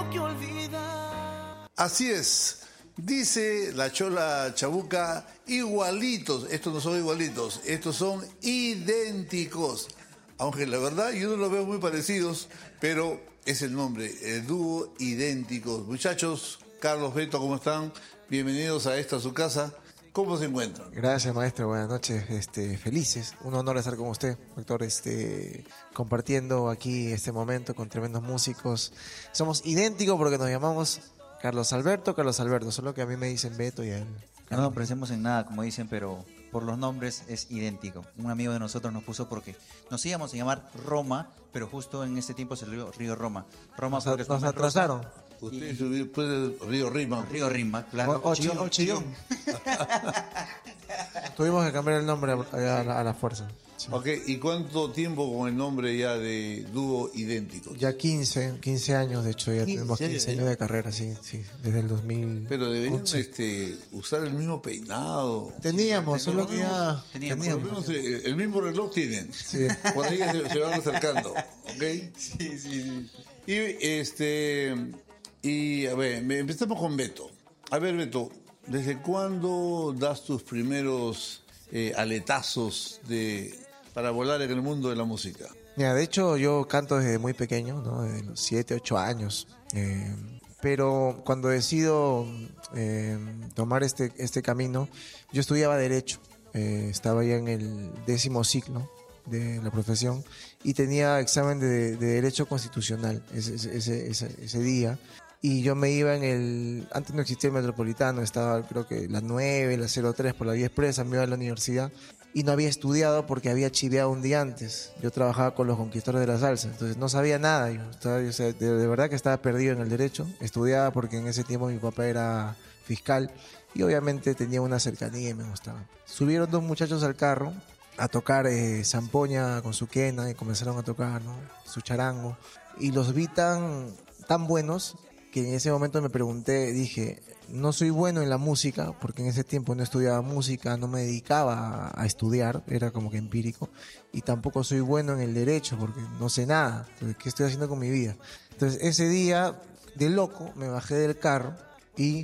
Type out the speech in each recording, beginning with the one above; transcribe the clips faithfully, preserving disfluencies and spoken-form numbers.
que olvidar. Así es, dice la Chola Chabuca, igualitos. Estos no son igualitos, estos son idénticos. Aunque la verdad yo no los veo muy parecidos, pero es el nombre, el dúo Idénticos. Muchachos, Carlos, Beto, ¿cómo están? Bienvenidos a esta su casa. ¿Cómo se encuentran? Gracias, maestro. Buenas noches. Este, felices. Un honor estar con usted, doctor. Este, compartiendo aquí este momento con tremendos músicos. Somos idénticos porque nos llamamos Carlos Alberto, Carlos Alberto. Solo que a mí me dicen Beto y a él. No nos parecemos en nada, como dicen, pero por los nombres es idéntico. Un amigo de nosotros nos puso porque nos íbamos a llamar Roma, pero justo en ese tiempo se le dio Río Roma. Roma Nos, porque nos atrasaron. Ustedes después del Río Rima. Río Rima, claro. O, o, Chillón, o Chillón. Tuvimos que cambiar el nombre a, a, la, a la fuerza. Sí. Ok, ¿y cuánto tiempo con el nombre ya de dúo Idénticos? Ya quince, quince años, de hecho, ya quince, tenemos quince años de carrera, sí, sí, desde el dos mil. Pero deberían este, usar el mismo peinado. Teníamos, solo que ya Teníamos. Por lo menos eh, el mismo reloj tienen. Sí. Por ahí se, se van acercando, ¿ok? Sí, sí, sí. Y este, y a ver, me- empezamos con Beto. A ver, Beto, ¿desde cuándo das tus primeros eh, aletazos de para volar en el mundo de la música? Mira, de hecho yo canto desde muy pequeño, ¿no? Desde los siete, ocho años. Eh, pero cuando decido eh, tomar este, este camino, yo estudiaba Derecho. Eh, estaba ya en el décimo ciclo de la profesión y tenía examen de, de Derecho Constitucional ese, ese, ese, ese día. Y yo me iba en el... Antes no existía el Metropolitano, estaba creo que la nueve, la cero tres por la vía expresa, me iba a la universidad y no había estudiado porque había chiveado un día antes. Yo trabajaba con los conquistadores de la salsa, entonces no sabía nada. Yo estaba, yo, o sea, de, de verdad que estaba perdido en el derecho. Estudiaba porque en ese tiempo mi papá era fiscal y obviamente tenía una cercanía y me gustaba. Subieron dos muchachos al carro a tocar eh, zampoña con su quena y comenzaron a tocar, ¿no? Su charango. Y los vi tan, tan buenos que en ese momento me pregunté, dije, no soy bueno en la música, porque en ese tiempo no estudiaba música, no me dedicaba a, a estudiar, era como que empírico, y tampoco soy bueno en el derecho, porque no sé nada, entonces, ¿qué estoy haciendo con mi vida? Entonces ese día, de loco, me bajé del carro y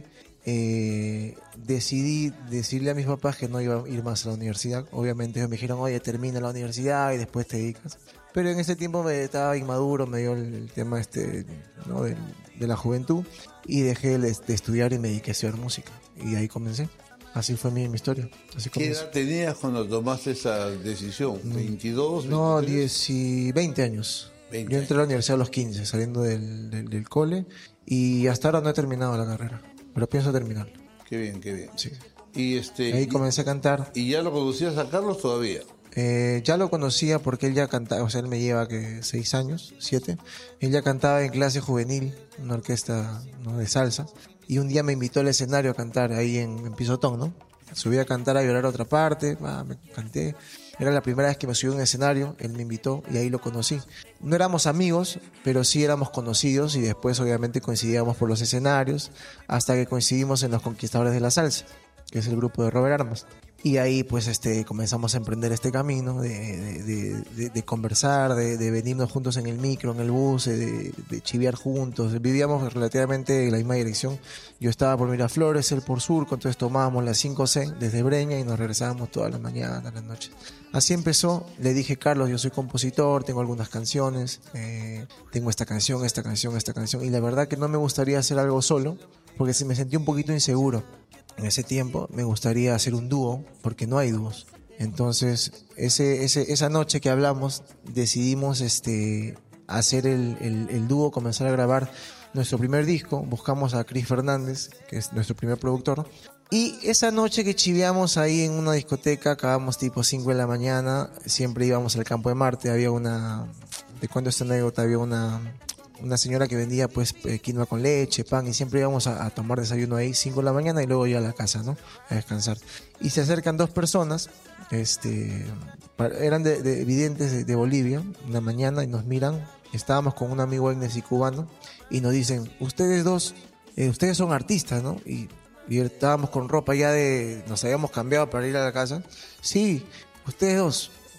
eh, decidí decirle a mis papás que no iba a ir más a la universidad. Obviamente ellos me dijeron, oye, termina la universidad y después te dedicas. Pero en ese tiempo me estaba inmaduro, me dio el, el tema este, ¿no? de, de la juventud y dejé de, de estudiar y me dediqué a estudiar música. Y ahí comencé. Así fue mi, mi historia. Así ¿Qué comencé. edad tenías cuando tomaste esa decisión? ¿veintidós? No, veintitrés? diez y veinte años. veinte Yo entré a la universidad a los quince, saliendo del, del, del cole. Y hasta ahora no he terminado la carrera. Pero pienso terminar. Qué bien, qué bien. Sí. Y este, Ahí y- comencé a cantar. ¿Y ya lo conocías a Carlos todavía? Eh, ya lo conocía porque él ya cantaba, o sea, él me lleva que seis años, siete. Él ya cantaba en clase juvenil, una orquesta, ¿no? de salsa. Y un día me invitó al escenario a cantar ahí en, en Pisotón, ¿no? Subí a cantar a llorar a otra parte, ah, me canté. Era la primera vez que me subí a un escenario, él me invitó y ahí lo conocí. No éramos amigos, pero sí éramos conocidos y después obviamente coincidíamos por los escenarios hasta que coincidimos en Los Conquistadores de la Salsa, que es el grupo de Robert Armas. Y ahí pues este comenzamos a emprender este camino de, de, de, de, de conversar, de, de venirnos juntos en el micro, en el bus, de, de chiviar juntos. Vivíamos relativamente en la misma dirección. Yo estaba por Miraflores, él por Surco, entonces tomábamos la cinco C desde Breña y nos regresábamos todas las mañanas, las noches. Así empezó, le dije, Carlos, yo soy compositor, tengo algunas canciones, eh, tengo esta canción, esta canción, esta canción. Y la verdad que no me gustaría hacer algo solo, porque se me sentí un poquito inseguro. En ese tiempo me gustaría hacer un dúo, porque no hay dúos. Entonces, ese, ese, esa noche que hablamos, decidimos este, hacer el, el, el dúo, comenzar a grabar nuestro primer disco. Buscamos a Chris Fernández, que es nuestro primer productor. Y esa noche que chiveamos ahí en una discoteca, acabamos tipo cinco de la mañana, siempre íbamos al Campo de Marte. Había una, te cuento esta anécdota, había una... una señora que vendía pues eh, quinoa con leche, pan, y siempre íbamos a, a tomar desayuno ahí cinco de la mañana y luego ya a la casa, ¿no? A descansar. Y se acercan dos personas, este, para, eran de, de videntes de, de Bolivia, una mañana, y nos miran. Estábamos con un amigo etnés y cubano y nos dicen, ustedes dos, eh, ustedes son artistas, ¿no? Y, y estábamos con ropa ya de, nos habíamos cambiado para ir a la casa. Sí, ustedes dos,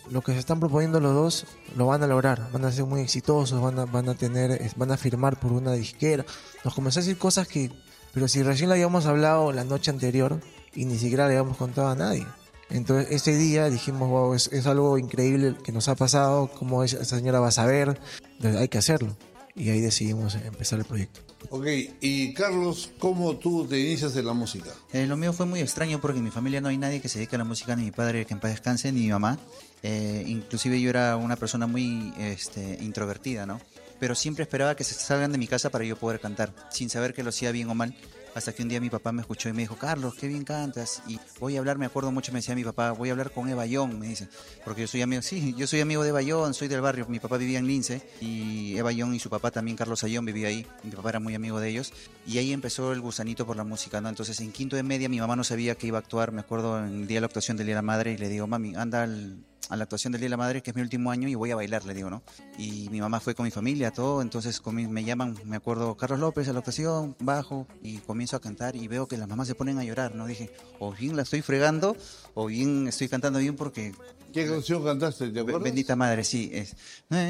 lo que se están proponiendo los dos lo van a lograr, van a ser muy exitosos, van a, van a tener, van a firmar por una disquera. Nos comenzó a decir cosas que, pero si recién le habíamos hablado la noche anterior y ni siquiera le habíamos contado a nadie. Entonces ese día dijimos, wow, es, es algo increíble que nos ha pasado, cómo esa señora va a saber, entonces hay que hacerlo. Y ahí decidimos empezar el proyecto. Ok, y Carlos, ¿cómo tú te inicias en la música? Eh, lo mío fue muy extraño porque en mi familia no hay nadie que se dedique a la música, ni mi padre, que en paz descanse, ni mi mamá. Eh, inclusive yo era una persona muy este, introvertida, ¿no? Pero siempre esperaba que se salgan de mi casa para yo poder cantar, sin saber que lo hacía bien o mal. Hasta que un día mi papá me escuchó y me dijo, Carlos, qué bien cantas. Y voy a hablar, me acuerdo mucho, me decía mi papá, voy a hablar con Eva Young, me dice. Porque yo soy amigo, sí, yo soy amigo de Eva Young, soy del barrio. Mi papá vivía en Lince y Eva Young y su papá también, Carlos Ayón, vivía ahí. Mi papá era muy amigo de ellos. Y ahí empezó el gusanito por la música, ¿no? Entonces en quinto de media mi mamá no sabía que iba a actuar, me acuerdo en el día de la actuación del Día de la Madre y le digo, mami, anda al... a la actuación del Día de la Madre, que es mi último año, y voy a bailar, le digo, ¿no? Y mi mamá fue con mi familia, todo, entonces con mi- me llaman, me acuerdo, Carlos López a la actuación, bajo, y comienzo a cantar, y veo que las mamás se ponen a llorar, ¿no? Dije, o bien la estoy fregando, o bien estoy cantando bien porque... ¿Qué canción cantaste? ¿Te acuerdas? Bendita Madre, sí, es...